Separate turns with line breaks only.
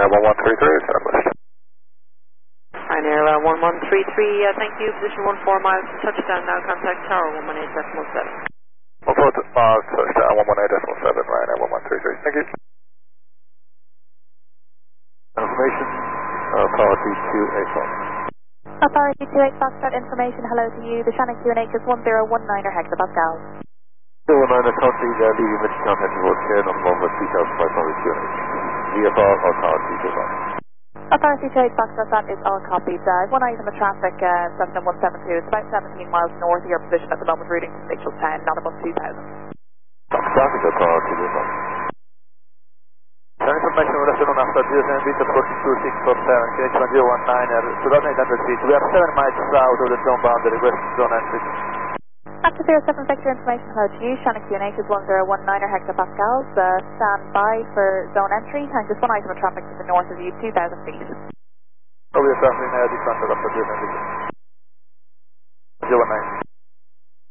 1133, established.
Ryanair 1133, thank you. Position 14 miles to touchdown now. Contact tower 118.7.
14 miles, touchdown 118.7, Ryanair 1133. Thank you.
Information, Authority 28
Authority 28 Foxtrot information, hello to you. The Shannon QNH is 1019er hectopascals.
019 currently leaving mission contact towards here, number over 3500 QNH. VFR Authority 28.
Authority 28 Foxtrot, that is all copied. One item of traffic, Cessna 172, it's about 17 miles north of your position at the moment, routing to Mitchell Town, not above 2000.
Traffic Authority 28.
Some information with us on after GSM Vita 42647, KH1019, 2800 feet. We are 7 miles south of the zone boundary, west zone entry.
After 07 Victor information, hello to you. Shannon QNH is 1019er hectopascals. Stand by for zone entry. And just one item of traffic to the north of you, 2000 feet.
So we are traveling descended after GSM Vita. 019.